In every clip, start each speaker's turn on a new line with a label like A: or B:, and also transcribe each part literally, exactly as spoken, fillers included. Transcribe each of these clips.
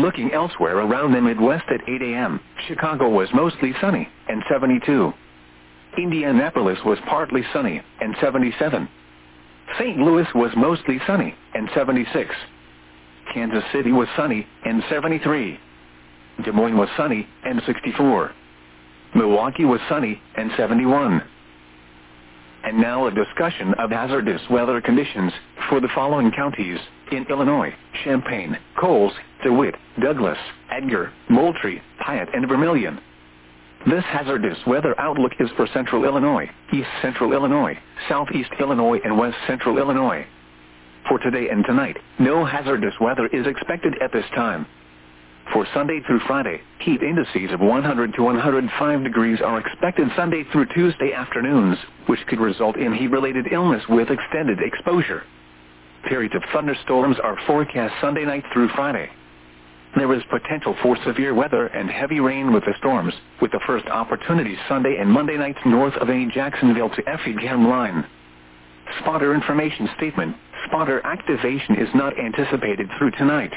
A: Looking elsewhere around the Midwest at eight a m, Chicago was mostly sunny, and seventy-two. Indianapolis was partly sunny, and seventy-seven. Saint Louis was mostly sunny, and seventy-six. Kansas City was sunny, and seventy-three. Des Moines was sunny, and sixty-four. Milwaukee was sunny, and seventy-one. And now a discussion of hazardous weather conditions for the following counties in Illinois: Champaign, Coles, DeWitt, Douglas, Edgar, Moultrie, Piatt, and Vermilion. This hazardous weather outlook is for Central Illinois, East Central Illinois, Southeast Illinois, and West Central Illinois. For today and tonight, no hazardous weather is expected at this time. For Sunday through Friday, heat indices of one hundred to one hundred five degrees are expected Sunday through Tuesday afternoons, which could result in heat-related illness with extended exposure. Periods of thunderstorms are forecast Sunday night through Friday. There is potential for severe weather and heavy rain with the storms, with the first opportunities Sunday and Monday nights north of a Jacksonville to Effingham line. Spotter information statement: spotter activation is not anticipated through tonight.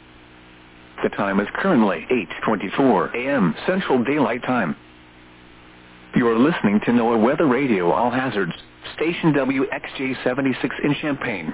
A: The time is currently eight twenty-four a m Central Daylight Time. You are listening to NOAA Weather Radio All Hazards, station W X J seventy-six in Champaign.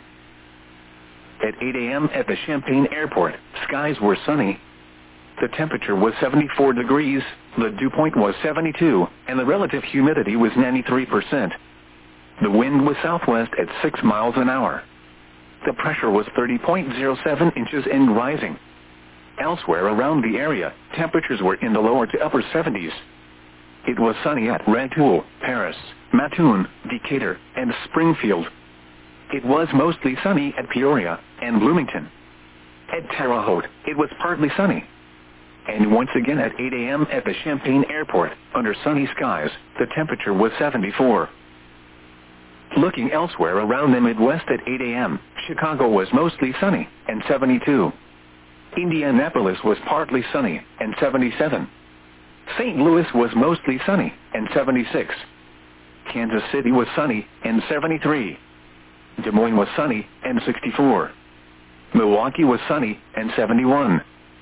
A: At eight a m at the Champaign Airport, skies were sunny. The temperature was seventy-four degrees, the dew point was seventy-two, and the relative humidity was ninety-three percent. The wind was southwest at six miles an hour. The pressure was thirty point zero seven inches and rising. Elsewhere around the area, temperatures were in the lower to upper seventies. It was sunny at Rantoul, Paris, Mattoon, Decatur, and Springfield. It was mostly sunny at Peoria and Bloomington. At Terre Haute, it was partly sunny. And once again at eight a m at the Champaign Airport, under sunny skies, the temperature was seventy-four. Looking elsewhere around the Midwest at eight a m, Chicago was mostly sunny, and seventy-two. Indianapolis was partly sunny, and seventy-seven. Saint Louis was mostly sunny, and seventy-six. Kansas City was sunny, and seventy-three. Des Moines was sunny, and sixty-four. Milwaukee was sunny, and seventy-one.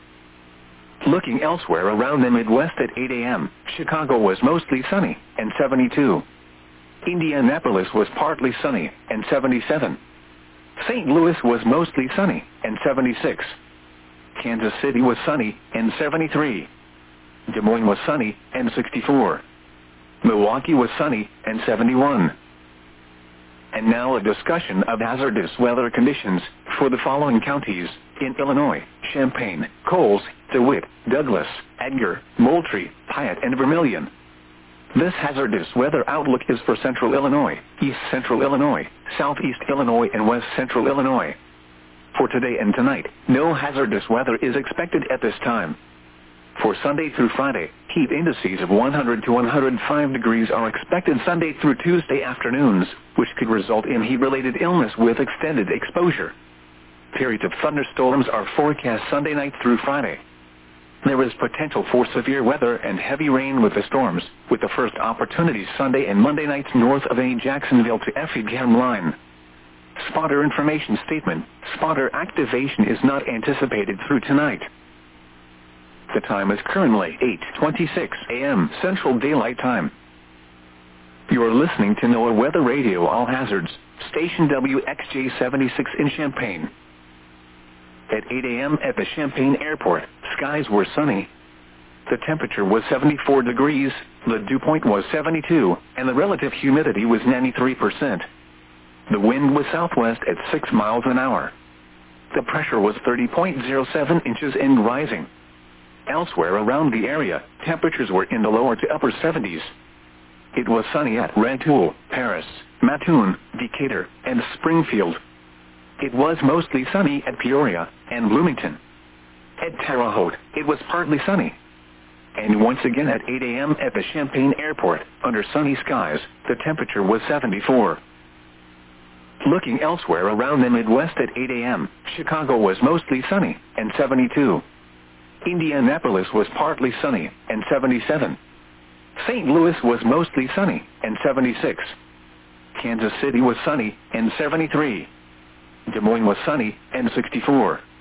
A: Looking elsewhere around the Midwest at eight a m, Chicago was mostly sunny, and seventy-two. Indianapolis was partly sunny, and seventy-seven. Saint Louis was mostly sunny, and seventy-six. Kansas City was sunny, and seventy-three. Des Moines was sunny, and sixty-four. Milwaukee was sunny, and seventy-one. Looking elsewhere around the Midwest at eight a m, Chicago was mostly sunny, and seventy-two. Indianapolis was partly sunny, and seventy-seven. Saint Louis was mostly sunny, and seventy-six. Kansas City was sunny, and seventy-three. Des Moines was sunny, and sixty-four. Milwaukee was sunny, and seventy-one. And now a discussion of hazardous weather conditions for the following counties in Illinois: Champaign, Coles, DeWitt, Douglas, Edgar, Moultrie, Piatt, and Vermilion. This hazardous weather outlook is for Central Illinois, East Central Illinois, Southeast Illinois, and West Central Illinois. For today and tonight, no hazardous weather is expected at this time. For Sunday through Friday, heat indices of one hundred to one hundred five degrees are expected Sunday through Tuesday afternoons, which could result in heat-related illness with extended exposure. Periods of thunderstorms are forecast Sunday night through Friday. There is potential for severe weather and heavy rain with the storms, with the first opportunities Sunday and Monday nights north of a Jacksonville to Effingham line. Spotter information statement: spotter activation is not anticipated through tonight. The time is currently eight twenty-six a m Central Daylight Time. You are listening to NOAA Weather Radio All Hazards, station W X J seventy-six in Champaign. At eight a m at the Champaign Airport, skies were sunny. The temperature was seventy-four degrees, the dew point was seventy-two, and the relative humidity was ninety-three percent. The wind was southwest at six miles an hour. The pressure was thirty point zero seven inches and rising. Elsewhere around the area, temperatures were in the lower to upper seventies. It was sunny at Rantoul, Paris, Mattoon, Decatur, and Springfield. It was mostly sunny at Peoria and Bloomington. At Terre Haute, it was partly sunny. And once again at eight a m at the Champaign Airport, under sunny skies, the temperature was seventy-four. Looking elsewhere around the Midwest at eight a m, Chicago was mostly sunny, and seventy-two. Indianapolis was partly sunny, and seventy-seven. Saint Louis was mostly sunny, and seventy-six. Kansas City was sunny, and seventy-three. Des Moines was sunny, and sixty-four.